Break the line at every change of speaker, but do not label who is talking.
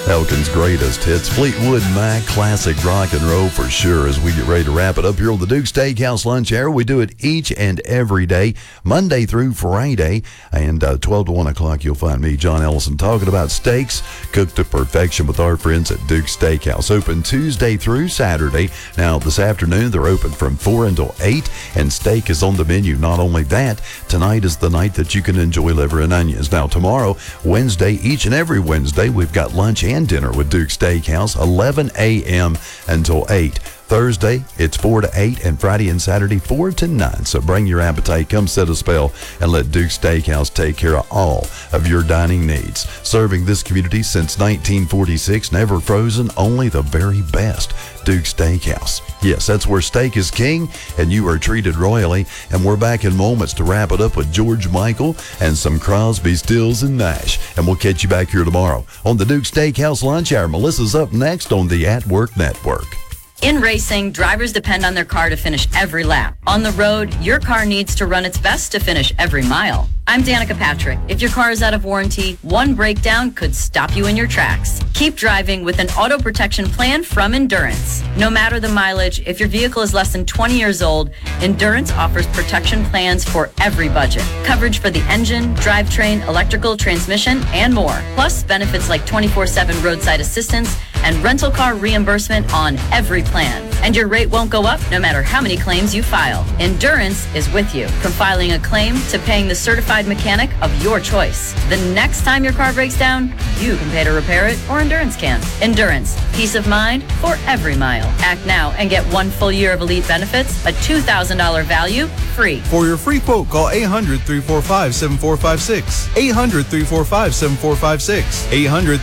Elkin's greatest hits, Fleetwood Mac, classic rock and roll for sure. As we get ready to wrap it up here on the Duke Steakhouse Lunch Hour, we do it each and every day, Monday through Friday, and 12 to 1 o'clock you'll find me, John Ellison, talking about steaks cooked to perfection with our friends at Duke Steakhouse. Open Tuesday through Saturday. Now this afternoon they're open from 4 until 8, and steak is on the menu. Not only that, tonight is the night that you can enjoy liver and onions. Now tomorrow, Wednesday, each and every Wednesday, we've got lunch and dinner with Duke Steakhouse, 11 a.m. until 8. Thursday, it's 4 to 8, and Friday and Saturday, 4 to 9. So bring your appetite, come set a spell, and let Duke Steakhouse take care of all of your dining needs. Serving this community since 1946, never frozen, only the very best. Duke Steakhouse. Yes, that's where steak is king, and you are treated royally. And we're back in moments to wrap it up with George Michael and some Crosby, Stills, and Nash. And we'll catch you back here tomorrow on the Duke Steakhouse Lunch Hour. Melissa's up next on the At Work Network.
In racing, drivers depend on their car to finish every lap. On the road, your car needs to run its best to finish every mile. I'm Danica Patrick. If your car is out of warranty, one breakdown could stop you in your tracks. Keep driving with an auto protection plan from Endurance. No matter the mileage, if your vehicle is less than 20 years old, Endurance offers protection plans for every budget. Coverage for the engine, drivetrain, electrical, transmission, and more. Plus, benefits like 24/7 roadside assistance and rental car reimbursement on every plan. And your rate won't go up no matter how many claims you file. Endurance is with you, from filing a claim to paying the certified mechanic of your choice. The next time your car breaks down, you can pay to repair it, or Endurance can. Endurance, peace of mind for every mile. Act now and get 1 full year of elite benefits, a $2,000 value, free.
For your free quote, call 800-345-7456. 800-345-7456. 800